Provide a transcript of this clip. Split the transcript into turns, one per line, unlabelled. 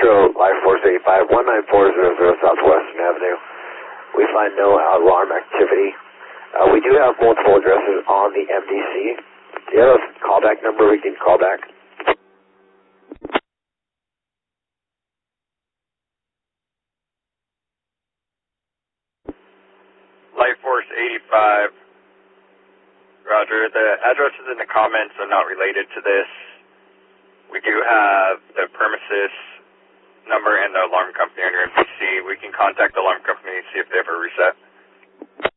Metro Life Force 85, 19400 Southwestern Avenue. We find no alarm activity. We do have multiple addresses on the MDC. Do you have a callback number we can call back?
Life Force 85. Roger. The addresses in the comments are not related to this. We do have the premises number and the alarm company on your MDC. We can contact the alarm company and see if they ever reset.